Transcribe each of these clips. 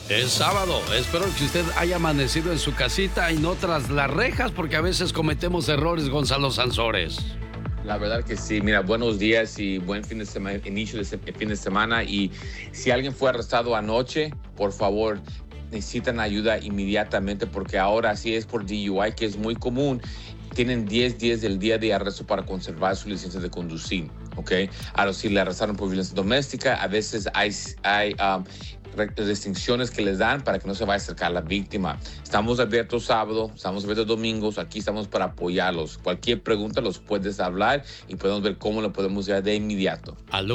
Es sábado. Espero que usted haya amanecido en su casita y no tras las rejas, porque a veces cometemos errores, Gonzalo Sansores. La verdad que sí. Mira, buenos días y buen fin de semana, inicio de fin de semana. Y si alguien fue arrestado anoche, por favor, necesitan ayuda inmediatamente, porque ahora sí es por DUI, que es muy común. Tienen 10 días del día de arresto para conservar su licencia de conducir, ¿ok? Ahora, si le arrestaron por violencia doméstica, a veces hay restricciones que les dan para que no se vaya a acercar a la víctima. Estamos abiertos sábado, estamos abiertos domingos, aquí estamos para apoyarlos. Cualquier pregunta los puedes hablar y podemos ver cómo lo podemos ayudar de inmediato. Al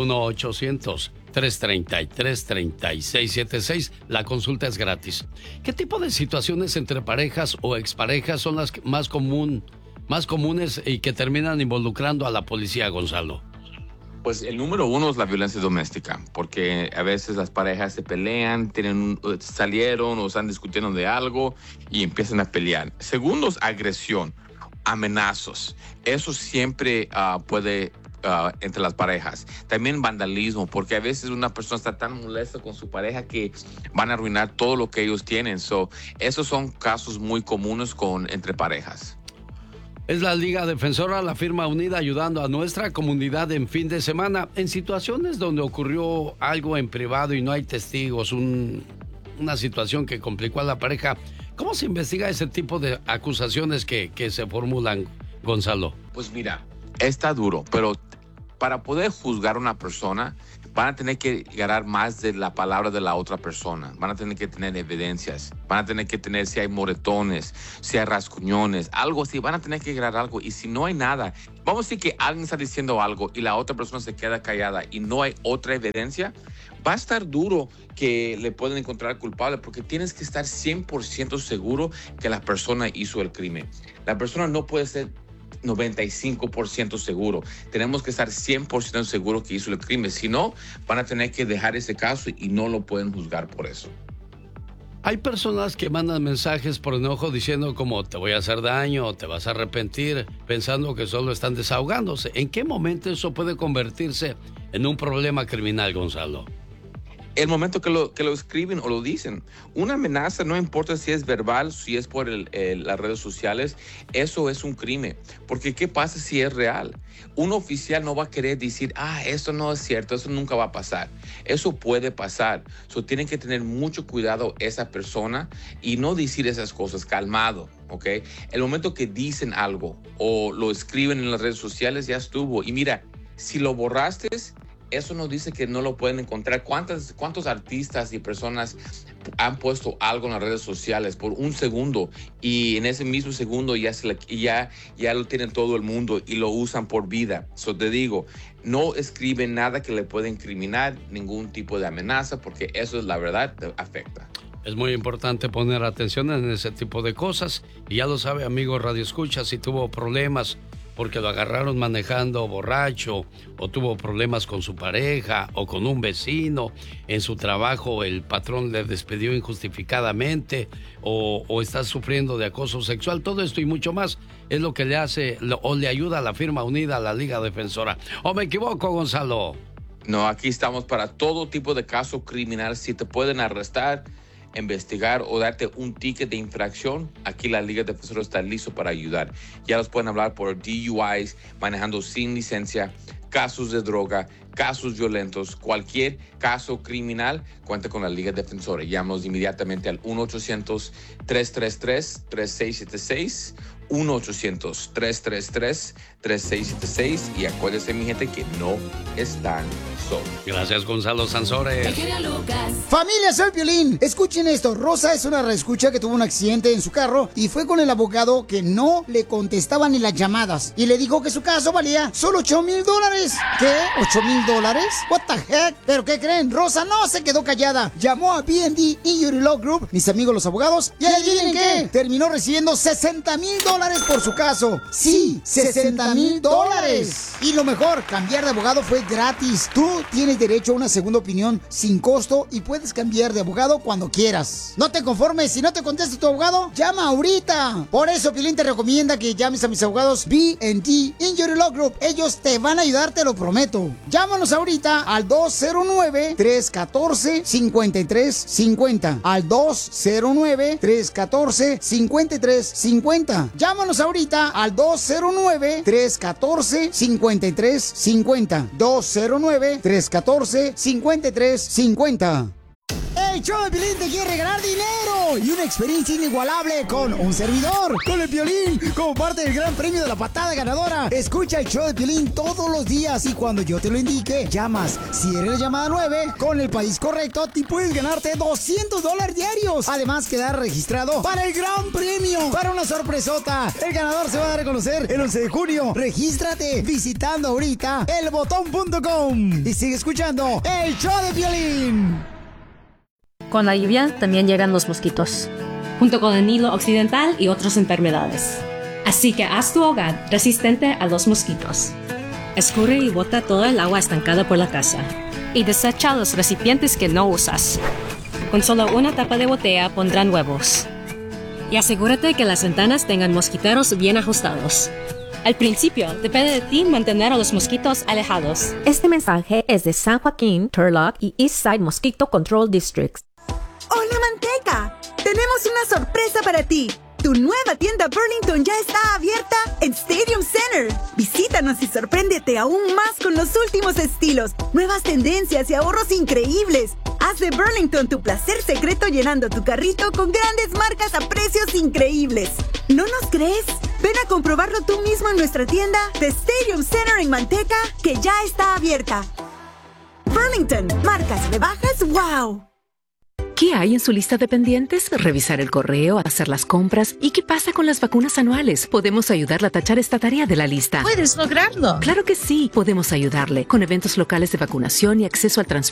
1-800-333-3676, la consulta es gratis. ¿Qué tipo de situaciones entre parejas o exparejas son las más comunes y que terminan involucrando a la policía, Gonzalo? Pues el número uno es la violencia doméstica, porque a veces las parejas se pelean, salieron o están discutiendo de algo y empiezan a pelear. Segundo es agresión, amenazas. Eso siempre puede entre las parejas. También vandalismo, porque a veces una persona está tan molesta con su pareja que van a arruinar todo lo que ellos tienen. Esos son casos muy comunes entre parejas. Es la Liga Defensora, la firma unida ayudando a nuestra comunidad en fin de semana. En situaciones donde ocurrió algo en privado y no hay testigos, una situación que complicó a la pareja, ¿cómo se investiga ese tipo de acusaciones que se formulan, Gonzalo? Pues mira, está duro, pero para poder juzgar a una persona, van a tener que ganar más de la palabra de la otra persona. Van a tener que tener evidencias. Van a tener que tener si hay moretones, si hay rasguñones, algo así. Van a tener que ganar algo. Y si no hay nada, vamos a decir que alguien está diciendo algo y la otra persona se queda callada y no hay otra evidencia, va a estar duro que le pueden encontrar culpable, porque tienes que estar 100% seguro que la persona hizo el crimen. La persona no puede ser 95% seguro. Tenemos que estar 100% seguro que hizo el crimen. Si no, van a tener que dejar ese caso y no lo pueden juzgar por eso. Hay personas que mandan mensajes por enojo diciendo como te voy a hacer daño o te vas a arrepentir, pensando que solo están desahogándose. ¿En qué momento eso puede convertirse en un problema criminal, Gonzalo? El momento que lo escriben o lo dicen. Una amenaza, no importa si es verbal, si es por las redes sociales, eso es un crimen. Porque ¿qué pasa si es real? Un oficial no va a querer decir, esto no es cierto, eso nunca va a pasar. Eso puede pasar. Tienen que tener mucho cuidado esa persona y no decir esas cosas, calmado, ¿ok? El momento que dicen algo o lo escriben en las redes sociales, ya estuvo. Y mira, si lo borraste, eso nos dice que no lo pueden encontrar. ¿Cuántos artistas y personas han puesto algo en las redes sociales por un segundo y en ese mismo segundo ya lo tienen todo el mundo y lo usan por vida? Te digo, no escriben nada que le pueda incriminar, ningún tipo de amenaza, porque eso es la verdad, te afecta. Es muy importante poner atención en ese tipo de cosas. Y ya lo sabe, amigo Radio Escucha, si tuvo problemas porque lo agarraron manejando borracho, o tuvo problemas con su pareja o con un vecino, en su trabajo el patrón le despidió injustificadamente, o está sufriendo de acoso sexual, todo esto y mucho más es lo que le hace o le ayuda a la firma unida, a la Liga Defensora. ¿O me equivoco, Gonzalo? No, aquí estamos para todo tipo de caso criminal. Si te pueden arrestar, investigar o darte un ticket de infracción, aquí la Liga Defensora está listo para ayudar. Ya los pueden hablar por DUIs, manejando sin licencia, casos de droga, casos violentos, cualquier caso criminal, cuenta con la Liga Defensora. Llámanos inmediatamente al 1-800-333-3676, 1-800-333-3676, y acuérdense, mi gente, que no están solos. Gracias, Gonzalo Sansores. Familia, soy Piolín. Escuchen esto. Rosa es una reescucha que tuvo un accidente en su carro y fue con el abogado que no le contestaba ni las llamadas. Y le dijo que su caso valía solo $8,000. ¿Qué? ¿$8,000? What the heck? ¿Pero qué creen? Rosa no se quedó callada. Llamó a BND Injury Law Group, mis amigos los abogados, y adivinen qué, terminó recibiendo $60,000 por su caso. Sí, $60,000. Y lo mejor, cambiar de abogado fue gratis. Tú tienes derecho a una segunda opinión sin costo y puedes cambiar de abogado cuando quieras. No te conformes, si no te contesta tu abogado, llama ahorita. Por eso Piolín te recomienda que llames a mis abogados B&D Injury Law Group. Ellos te van a ayudar, te lo prometo. Llama Llámanos ahorita al 209-314-5350. Al 209-314-5350. Llámanos ahorita al 209-314-5350. 209-314-5350. El show de Piolín te quiere regalar dinero y una experiencia inigualable con un servidor, con el Piolín, como parte del gran premio de la patada ganadora. Escucha el show de Piolín todos los días y cuando yo te lo indique, llamas. Si eres la llamada 9, con el país correcto, te puedes ganarte $200 diarios. Además, quedar registrado para el gran premio, para una sorpresota. El ganador se va a dar a conocer el 11 de junio. Regístrate visitando ahorita elbotón.com y sigue escuchando el show de Piolín. Con la lluvia también llegan los mosquitos, junto con el Nilo Occidental y otras enfermedades. Así que haz tu hogar resistente a los mosquitos. Escurre y bota toda el agua estancada por la casa. Y desecha los recipientes que no usas. Con solo una tapa de botella pondrán huevos. Y asegúrate que las ventanas tengan mosquiteros bien ajustados. Al principio, depende de ti mantener a los mosquitos alejados. Este mensaje es de San Joaquín, Turlock y Eastside Mosquito Control Districts. ¡Hola, Manteca! Tenemos una sorpresa para ti. Tu nueva tienda Burlington ya está abierta en Stadium Center. Visítanos y sorpréndete aún más con los últimos estilos, nuevas tendencias y ahorros increíbles. Haz de Burlington tu placer secreto llenando tu carrito con grandes marcas a precios increíbles. ¿No nos crees? Ven a comprobarlo tú mismo en nuestra tienda de Stadium Center en Manteca, que ya está abierta. Burlington, marcas rebajas, ¡wow! ¿Qué hay en su lista de pendientes? Revisar el correo, hacer las compras. ¿Y qué pasa con las vacunas anuales? Podemos ayudarle a tachar esta tarea de la lista. ¡Puedes lograrlo! Claro que sí, podemos ayudarle con eventos locales de vacunación y acceso al transporte